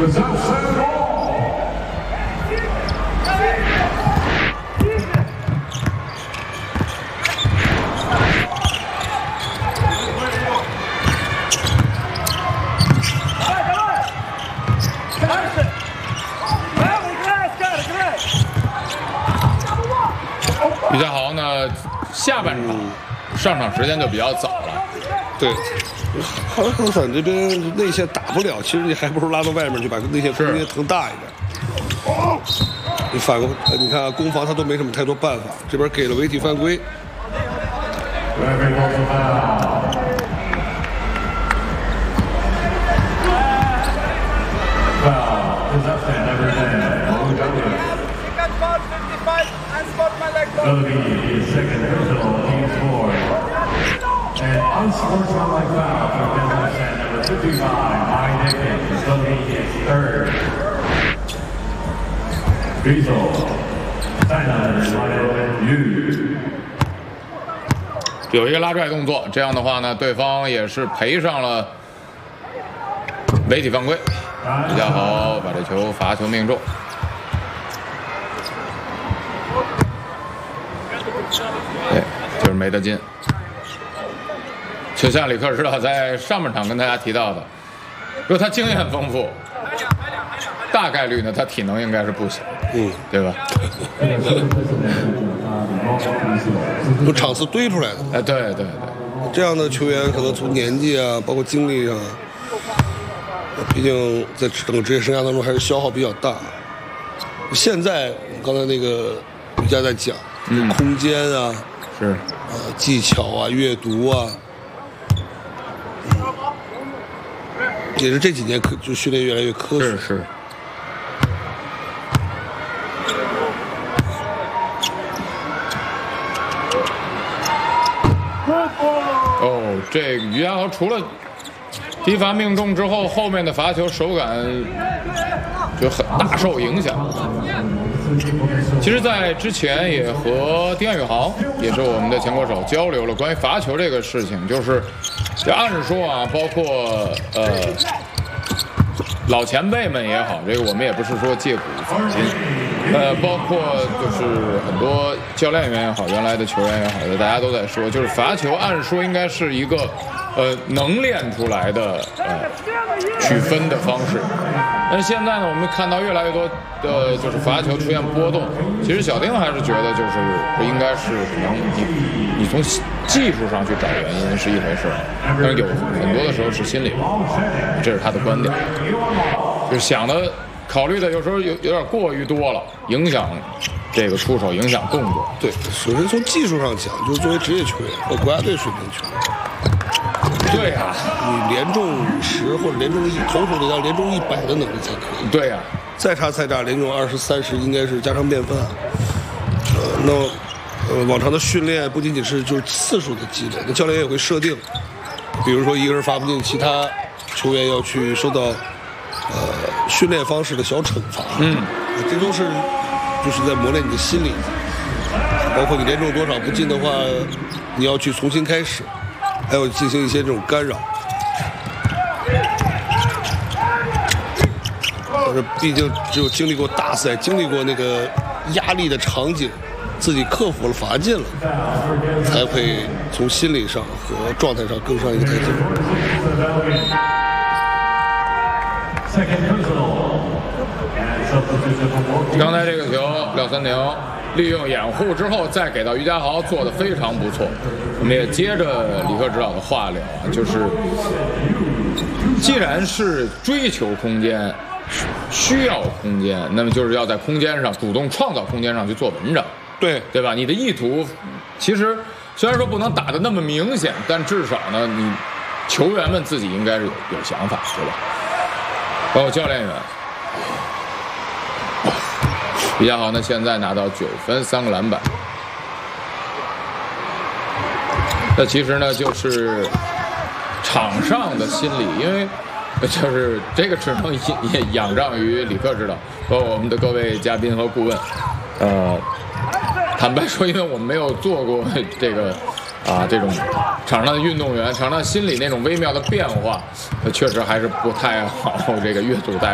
于家豪呢，下半场上场时间就比较早了。 对，哈尔科反这边内线打不了，其实你还不如拉到外面去，把内线空间腾大一点。你反过，你看攻防他都没什么太多办法，这边给了违体犯规。 Second personal, team score. An unsportsmanlike foul for Kazakhstan, number 55, Mike Dickens. Slovenia's third. Rizal, Steiner, Yu. 有一个拉拽动作，这样的话呢，对方也是赔上了违体犯规。于家豪把这球罚球命中。对，就是没得进。就像里克指导在上半场跟大家提到的，说他经验丰富，大概率呢他体能应该是不行，对吧？ 有场次堆出来的。 哎，对， 这样的球员可能从年纪啊，包括精力上，毕竟在整个职业生涯当中还是消耗比较大。现在刚才那个瑜伽在讲。空间啊， 是技巧啊，阅读啊，也是这几年就训练越来越科学。 是。哦，这于家豪除了踢罚命中之后，后面的罚球手感就很大受影响。其实，在之前也和丁彦雨航，也是我们的前国手交流了关于罚球这个事情，就按说啊，包括老前辈们也好，这个我们也不是说借古讽今，包括就是很多教练员也好，原来的球员也好的，大家都在说，就是罚球按说应该是一个能练出来的取分的方式。但是现在呢，我们看到越来越多的就是罚球出现波动。其实小丁还是觉得就是应该是可能你从技术上去找原因是一回事，但是有很多的时候是心理，这是他的观点。就是想的考虑的有时候有点过于多了，影响这个出手，影响动作。 对，首先从技术上讲，就是作为职业球员或国家队水平球员， 对呀， 你连中50或者连中投手得到连中100的能力才可以。 对呀， 再差再差，连中20、30应该是家常便饭。往常的训练不仅仅是就是次数的积累，那教练也会设定，比如说一个人罚不进，其他球员要去受到训练方式的小惩罚。这都是就是在磨练你的心理，包括你连中多少不进的话，你要去重新开始，还有进行一些这种干扰。但是毕竟只有经历过大赛，经历过那个压力的场景，自己克服了罚进了，才会从心理上和状态上更上一个台阶。 刚才这个球廖三宁利用掩护之后再给到于家豪，做得非常不错。我们也接着李克指导的话聊啊，就是既然是追求空间，需要空间，那么就是要在空间上主动创造空间上去做文章，对吧？你的意图其实虽然说不能打得那么明显，但至少呢，你球员们自己应该是有想法，对吧？包括教练员。于家豪呢，现在拿到9分3个篮板。那其实呢，就是场上的心理，因为就是这个只能仰仗于李克指导，包括我们的各位嘉宾和顾问。坦白说，因为我们没有做过这个这种场上的运动员，场上心理那种微妙的变化，确实还是不太好这个阅读。